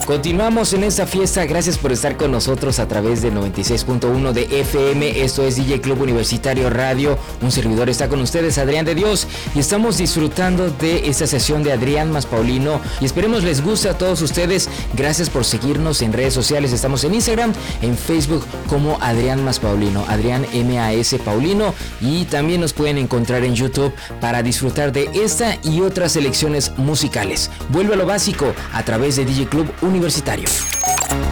Continuamos en esta fiesta, gracias por estar con nosotros a través de 96.1 de FM, esto es DJ Club Universitario Radio, un servidor está con ustedes, Adrián de Dios, y estamos disfrutando de esta sesión de Adrián más Paulino, y esperemos les guste a todos ustedes. Gracias por seguirnos en redes sociales, estamos en Instagram, en Facebook como Adrián más Paulino, Adrián MAS Paulino, y también nos pueden encontrar en YouTube para disfrutar de esta y otras selecciones musicales. Vuelve a lo básico a través de DJ Club Universitario.